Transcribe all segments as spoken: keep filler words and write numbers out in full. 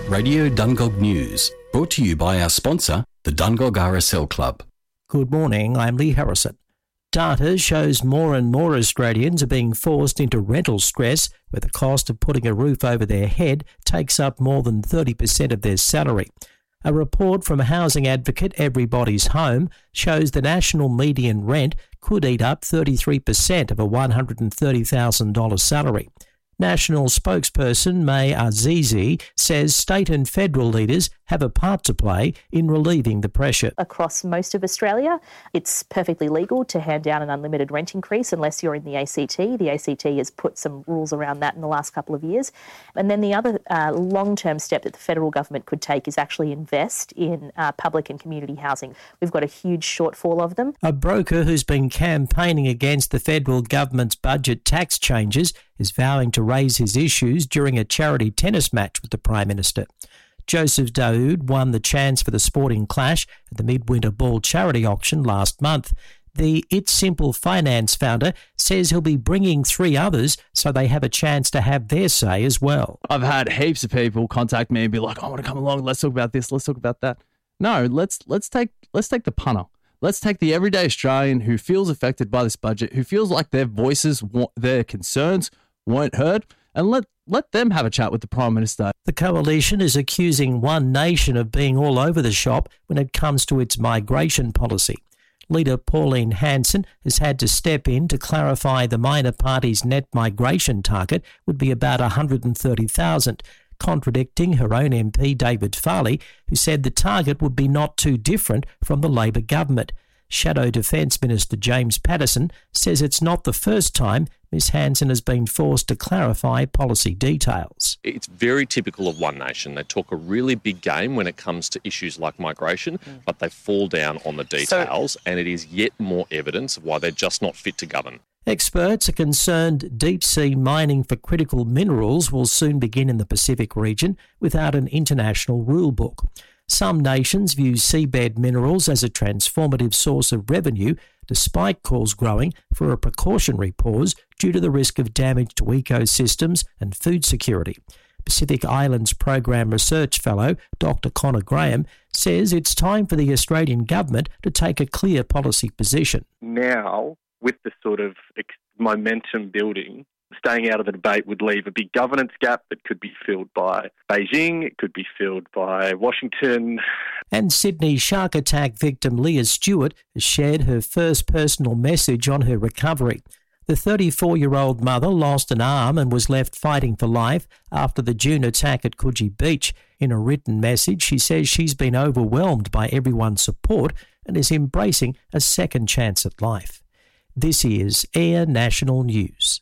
Radio Dungog News, brought to you by our sponsor, the Dungog R S L Club. Good morning, I'm Lee Harrison. Data shows more and more Australians are being forced into rental stress, where the cost of putting a roof over their head takes up more than thirty percent of their salary. A report from housing advocate Everybody's Home shows the national median rent could eat up thirty-three percent of a one hundred thirty thousand dollars salary. National spokesperson May Azizi says state and federal leaders have a part to play in relieving the pressure. Across most of Australia, it's perfectly legal to hand down an unlimited rent increase unless you're in the A C T. The A C T has put some rules around that in the last couple of years. And then the other uh, long-term step that the federal government could take is actually invest in uh, public and community housing. We've got a huge shortfall of them. A broker who's been campaigning against the federal government's budget tax changes is vowing to raise his issues during a charity tennis match with the Prime Minister. Joseph Daoud won the chance for the Sporting Clash at the Midwinter Ball charity auction last month. The It's Simple Finance founder says he'll be bringing three others so they have a chance to have their say as well. I've had heaps of people contact me and be like, I want to come along, let's talk about this, let's talk about that. No, let's let's take let's take the punter. Let's take the everyday Australian who feels affected by this budget, who feels like their voices, their concerns weren't heard, and let let them have a chat with the Prime Minister. The coalition is accusing One Nation of being all over the shop when it comes to its migration policy. Leader Pauline Hanson has had to step in to clarify the minor party's net migration target would be about one hundred thirty thousand, contradicting her own M P David Farley, who said the target would be not too different from the Labor government. Shadow Defence Minister James Paterson says it's not the first time Miss Hanson has been forced to clarify policy details. It's very typical of One Nation. They talk a really big game when it comes to issues like migration, mm. but they fall down on the details, so, and it is yet more evidence of why they're just not fit to govern. Experts are concerned deep-sea mining for critical minerals will soon begin in the Pacific region without an international rule book. Some nations view seabed minerals as a transformative source of revenue, despite calls growing for a precautionary pause due to the risk of damage to ecosystems and food security. Pacific Islands Program Research Fellow Doctor Connor Graham says it's time for the Australian government to take a clear policy position. Now, with the sort of momentum building, staying out of the debate would leave a big governance gap that could be filled by Beijing, it could be filled by Washington. And Sydney shark attack victim Leah Stewart has shared her first personal message on her recovery. The thirty-four-year-old mother lost an arm and was left fighting for life after the June attack at Coogee Beach. In a written message, she says she's been overwhelmed by everyone's support and is embracing a second chance at life. This is Air National News.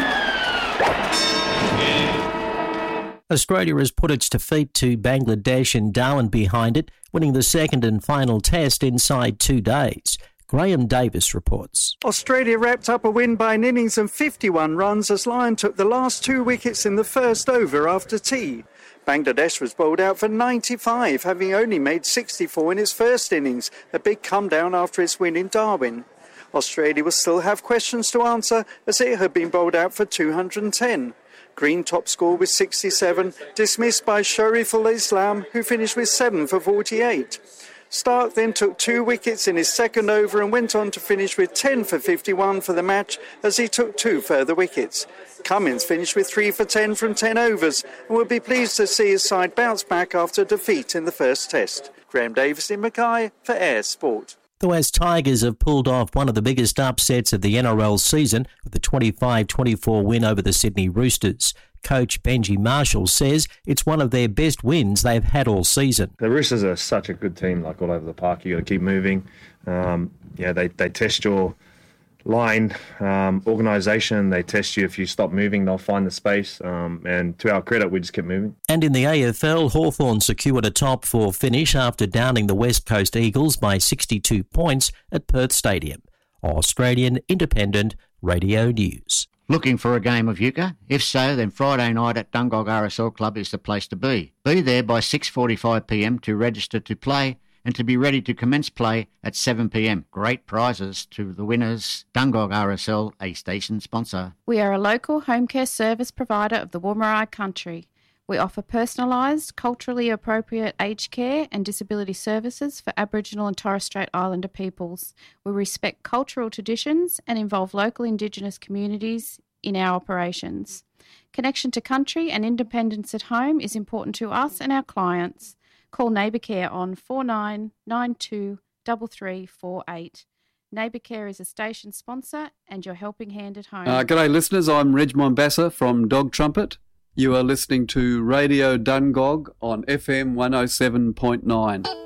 Australia has put its defeat to Bangladesh in Darwin behind it, winning the second and final test inside two days. Graham Davis reports. Australia wrapped up a win by an innings and fifty-one runs as Lyon took the last two wickets in the first over after tea. Bangladesh was bowled out for ninety-five, having only made sixty-four in its first innings, a big come down after its win in Darwin. Australia will still have questions to answer as it had been bowled out for two hundred ten. Green top score with sixty-seven, dismissed by Shariful Islam, who finished with seven for forty-eight. Stark then took two wickets in his second over and went on to finish with ten for fifty-one for the match as he took two further wickets. Cummins finished with three for ten from ten overs and will be pleased to see his side bounce back after defeat in the first test. Graham Davis in Mackay for Air Sport. The West Tigers have pulled off one of the biggest upsets of the N R L season with a twenty-five twenty-four win over the Sydney Roosters. Coach Benji Marshall says it's one of their best wins they've had all season. The Roosters are such a good team, like all over the park. You got to keep moving. Um, yeah, they, they test your line um, organisation. They test you. If you stop moving, they'll find the space. Um, and to our credit, we just kept moving. And in the A F L, Hawthorn secured a top four finish after downing the West Coast Eagles by sixty-two points at Perth Stadium. Australian Independent Radio News. Looking for a game of euchre? If so, then Friday night at Dungog R S L Club is the place to be. Be there by six forty-five p m to register to play and to be ready to commence play at seven p m. Great prizes to the winners. Dungog R S L, a station sponsor. We are a local home care service provider of the Woomerai country. We offer personalised, culturally appropriate aged care and disability services for Aboriginal and Torres Strait Islander peoples. We respect cultural traditions and involve local Indigenous communities in our operations. Connection to country and independence at home is important to us and our clients. Call Neighbour Care on four nine nine two three three four eight. Neighbour Care is a station sponsor and your helping hand at home. Uh, g'day listeners, I'm Reg Mombassa from Dog Trumpet. You are listening to Radio Dungog on F M one oh seven point nine.